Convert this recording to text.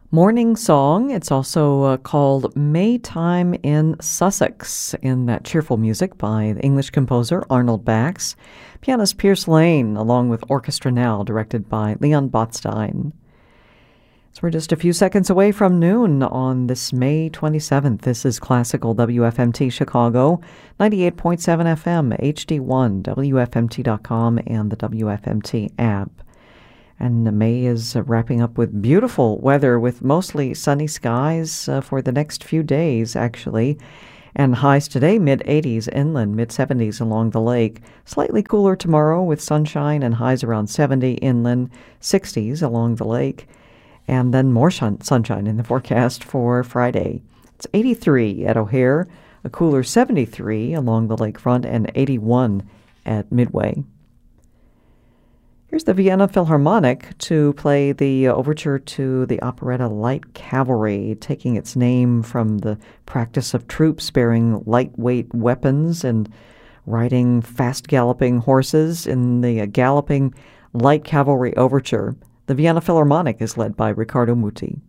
Morning Song. It's also called Maytime in Sussex, in that cheerful music by the English composer Arnold Bax, pianist Pierce Lane, along with Orchestra Now, directed by Leon Botstein. So we're just a few seconds away from noon on this May 27th. This is Classical WFMT Chicago, 98.7 FM, HD1, WFMT.com, and the WFMT app. And May is wrapping up with beautiful weather with mostly sunny skies for the next few days, actually. And highs today, mid-80s inland, mid-70s along the lake. Slightly cooler tomorrow with sunshine and highs around 70 inland, 60s along the lake. And then more sunshine in the forecast for Friday. It's 83 at O'Hare, a cooler 73 along the lakefront, and 81 at Midway. Here's the Vienna Philharmonic to play the overture to the operetta Light Cavalry, taking its name from the practice of troops bearing lightweight weapons and riding fast-galloping horses in the galloping Light Cavalry overture. The Vienna Philharmonic is led by Riccardo Muti.